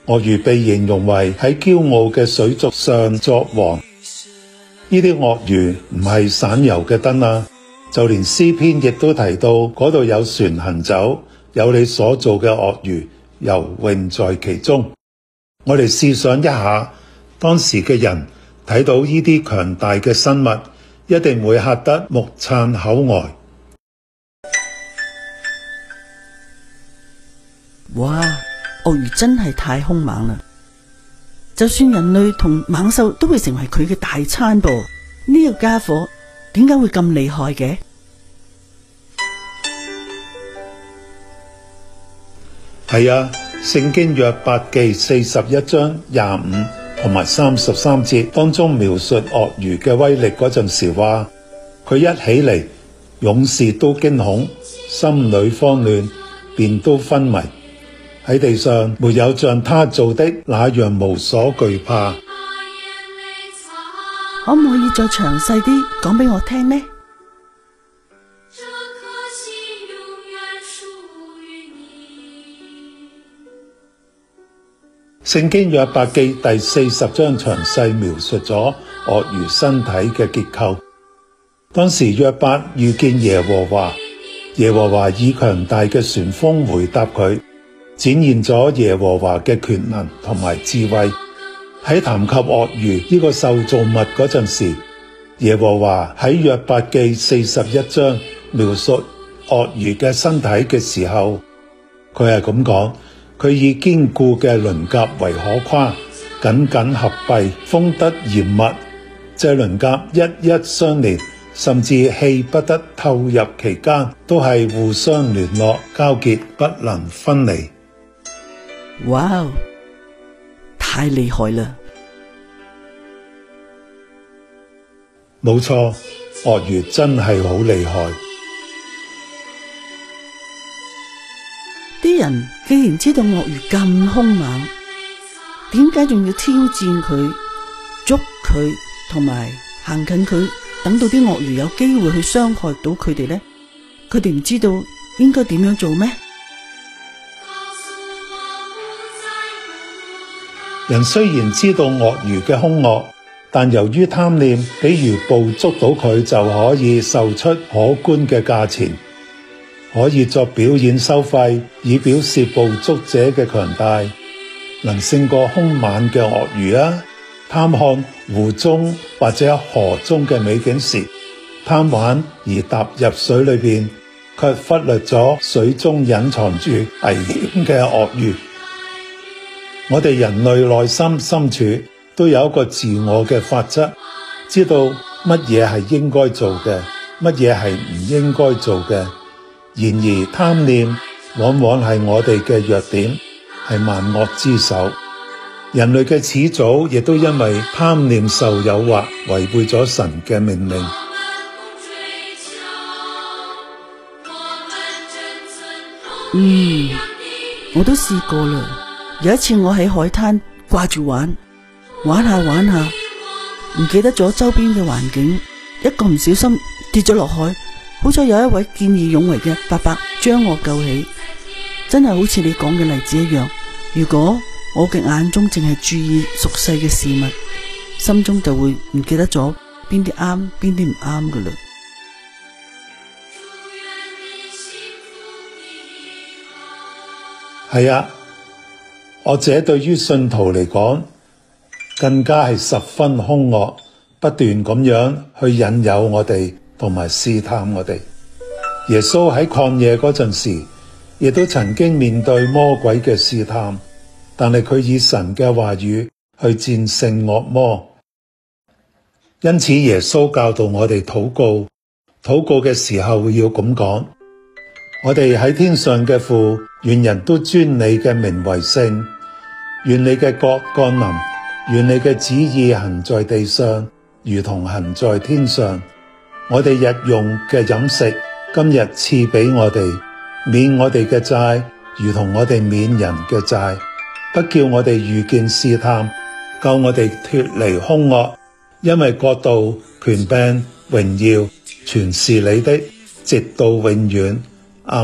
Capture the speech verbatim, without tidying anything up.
鱷魚被形容為喺驕傲嘅水族上作王。呢啲鱷魚唔係省油嘅燈啊，就連詩篇亦都提到嗰度有船行走，有你所造嘅鱷魚游泳在其中。我哋試想一下，當時嘅人睇到呢啲強大嘅生物，一定會嚇得目撐口呆。 哇！鱷魚真係太兇猛啦！就算人類同猛獸都會成為佢嘅大餐噃。呢、這個家伙點解會咁厲害嘅？ 係啊，聖經約伯記四十一章廿五同埋三十三節當中描述鱷魚嘅威力嗰陣時話，佢一起嚟，勇士都驚恐，心裏慌亂，便都昏迷。喺地上沒有像他做的那樣無所懼怕。 可唔可以再詳細啲講俾我聽呢？ 聖經約伯記第四十章詳細描述咗鱷魚身體嘅結構。當時約伯遇見耶和華，耶和華以強大嘅旋風回答佢，展現咗耶和華嘅權能同埋智慧。喺談及鱷魚呢個受造物嗰陣時，耶和華喺約伯記四十一章描述鱷魚嘅身體嘅時候，佢係咁講：佢以堅固嘅鱗甲為可誇，緊緊合閉，封得嚴密，這鱗甲一一相連，甚至氣不得透入其間，都係互相聯絡交結，不能分離。 哇！太厲害啦！ 冇錯，鱷魚真係好厲害。 啲人既然知道鱷魚咁兇猛，點解仲要挑戰佢、捉佢同埋行近佢，等到啲鱷魚有機會去傷害到佢哋呢？佢哋唔知道應該點樣做咩？ 人雖然知道鱷魚嘅兇惡，但由於貪念，比如捕捉到佢就可以售出可觀嘅價錢，可以作表演收費，以表示捕捉者嘅強大，能勝過兇猛嘅鱷魚啊！貪看湖中或者河中嘅美景時，貪玩而踏入水裏邊，卻忽略咗水中隱藏住危險嘅鱷魚。我哋人類內心深處都有一個自我嘅法則，知道乜嘢係應該做嘅，乜嘢係唔應該做嘅。然而貪念往往係我哋嘅弱點，係萬惡之首。人類嘅始祖亦都因為貪念受誘惑，違背咗神嘅命令。 嗯，我都試過啦。有一次我喺海灘掛住玩，玩下玩下，唔記得咗周邊嘅環境，一個唔小心跌咗落海。好彩有一位見義勇為嘅伯伯將我救起，真係好似你講嘅例子一樣。如果我嘅眼中淨係注意俗世嘅事物，心中就會唔記得咗邊啲啱，邊啲唔啱噶啦。 係啊。或者對於信徒嚟講，更加係十分兇惡，不斷咁樣去引誘我哋，同埋試探我哋。耶穌喺曠野嗰陣時，亦都曾經面對魔鬼嘅試探，但係佢以神嘅話語去戰勝惡魔。因此耶穌教導我哋禱告，禱告嘅時候要咁講：我哋喺天上嘅父，願人都尊你嘅名為聖，願你嘅國降臨，願你嘅旨意行在地上，如同行在天上。我哋日用嘅飲食，今日賜俾我哋，免我哋嘅債，如同我哋免人嘅債，不叫我哋遇見試探，救我哋脫離兇惡，因為國度、權柄、榮耀，全是你的，直到永遠。